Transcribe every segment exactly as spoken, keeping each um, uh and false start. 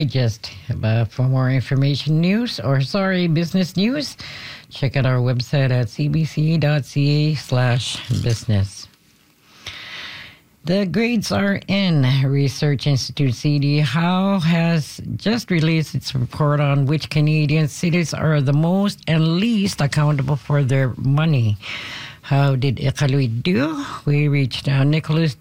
Just uh, for more information, news, or sorry, business news, check out our website at cbc.ca slash business. The grades are in. Research Institute C D Howe has just released its report on which Canadian cities are the most and least accountable for their money. How did Iqaluit do? We reached out Nicholas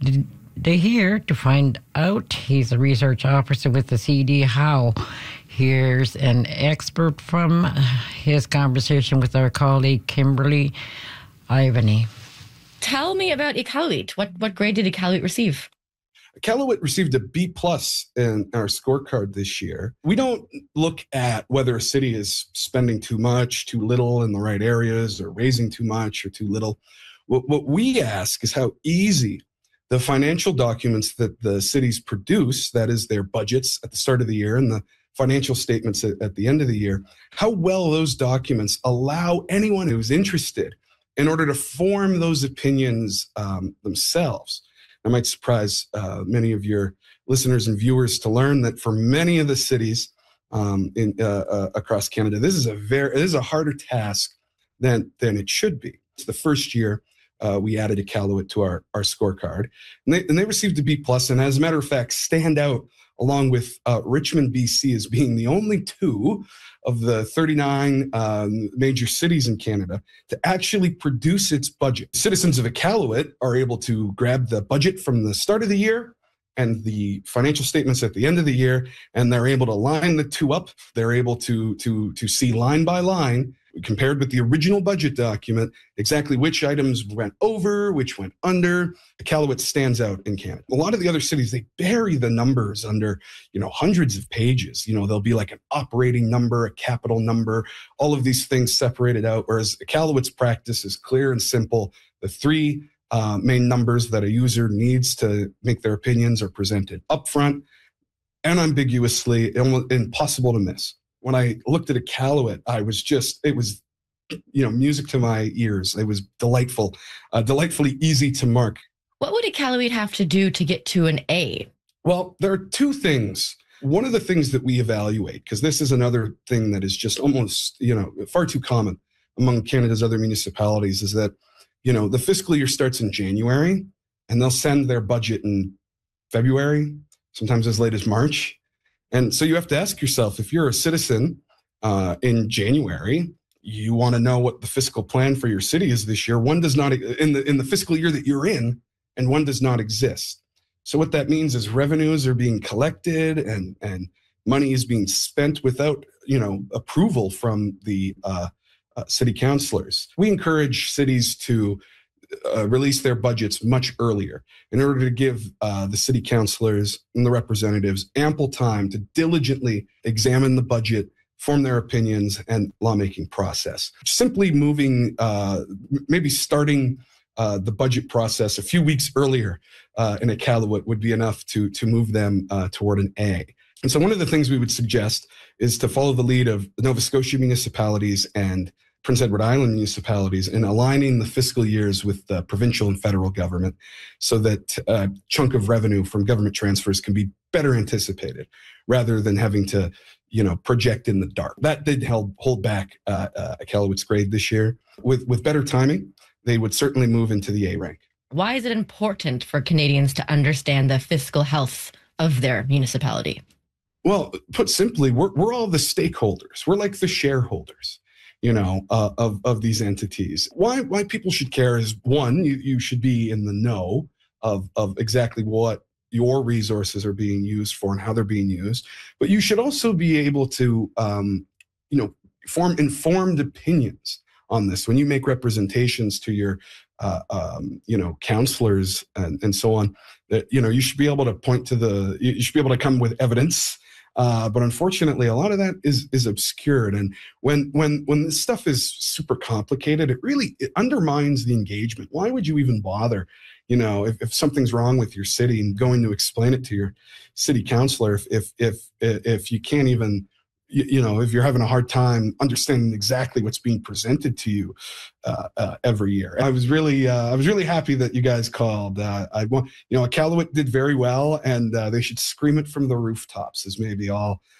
Dahir to find out. He's a research officer with the C D Howe. Here's an expert from his conversation with our colleague Kimberly Ivany. Tell me about Iqaluit. What what grade did Iqaluit receive? Iqaluit received a B plus in our scorecard this year. We don't look at whether a city is spending too much, too little in the right areas, or raising too much or too little. What, what we ask is how easy the financial documents that the cities produce, that is their budgets at the start of the year and the financial statements at, at the end of the year, how well those documents allow anyone who's interested in order to form those opinions um, themselves. I might surprise uh, many of your listeners and viewers to learn that for many of the cities um, in uh, uh, across Canada, this is a very this is a harder task than than it should be. It's the first year uh, we added Iqaluit to our our scorecard, and they and they received a B plus, and as a matter of fact, stand out along with uh, Richmond, B C, as being the only two of the thirty-nine um, major cities in Canada to actually produce its budget. Citizens of Iqaluit are able to grab the budget from the start of the year and the financial statements at the end of the year, and they're able to line the two up. They're able to, to, to see line by line, compared with the original budget document, exactly which items went over, which went under. Iqaluit stands out in Canada. A lot of the other cities, they bury the numbers under, you know, hundreds of pages. You know, there'll be like an operating number, a capital number, all of these things separated out, whereas Iqaluit's practice is clear and simple. The three uh, main numbers that a user needs to make their opinions are presented upfront, unambiguously, almost impossible to miss. When I looked at Iqaluit, I was just, it was, you know, music to my ears. It was delightful, uh, delightfully easy to mark. What would Iqaluit have to do to get to an A? Well, there are two things. One of the things that we evaluate, because this is another thing that is just almost, you know, far too common among Canada's other municipalities, is that, you know, the fiscal year starts in January and they'll send their budget in February, sometimes as late as March. And so you have to ask yourself, if you're a citizen uh, in January, you want to know what the fiscal plan for your city is this year. One does not, in the in the fiscal year that you're in, and one does not exist. So what that means is revenues are being collected and and money is being spent without, you know, approval from the uh, uh, city councilors. We encourage cities to Uh, release their budgets much earlier in order to give uh, the city councilors and the representatives ample time to diligently examine the budget, form their opinions, and lawmaking process. Simply moving, uh, maybe starting uh, the budget process a few weeks earlier uh, in Iqaluit would be enough to, to move them uh, toward an A. And so one of the things we would suggest is to follow the lead of the Nova Scotia municipalities and Prince Edward Island municipalities in aligning the fiscal years with the provincial and federal government so that a chunk of revenue from government transfers can be better anticipated rather than having to, you know, project in the dark. That did help hold back uh, uh, Iqaluit's grade this year. With, with better timing, they would certainly move into the A rank. Why is it important for Canadians to understand the fiscal health of their municipality? Well, put simply, we're, we're all the stakeholders. We're like the shareholders, you know, uh, of, of these entities. Why why people should care is, one, you, you should be in the know of, of exactly what your resources are being used for and how they're being used. But you should also be able to, um, you know, form informed opinions on this. When you make representations to your, uh, um, you know, counselors and, and so on, that, you know, you should be able to point to the, you should be able to come with evidence. Uh, but unfortunately, a lot of that is is obscured, and when when when this stuff is super complicated, it really it undermines the engagement. Why would you even bother? You know, if, if something's wrong with your city and going to explain it to your city councilor, if if if if you can't even you, you know, if you're having a hard time understanding exactly what's being presented to you uh, uh, every year. I was really, uh, I was really happy that you guys called. Uh, I want, you know, Iqaluit did very well, and uh, they should scream it from the rooftops. Is maybe all